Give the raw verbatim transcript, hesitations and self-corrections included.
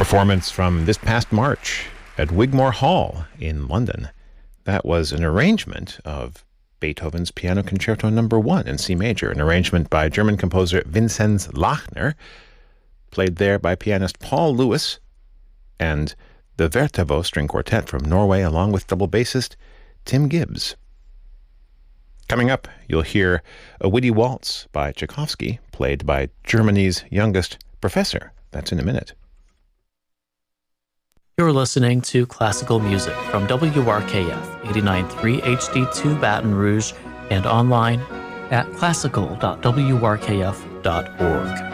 performance from this past March at Wigmore Hall in London. That was an arrangement of Beethoven's Piano Concerto Number One in C major, an arrangement by German composer Vinzenz Lachner, played there by pianist Paul Lewis, and the Vertavo String Quartet from Norway, along with double bassist Tim Gibbs. Coming up, you'll hear a witty waltz by Tchaikovsky, played by Germany's youngest professor. That's in a minute. You're listening to classical music from W R K F eighty-nine point three H D two Baton Rouge and online at classical dot w r k f dot org.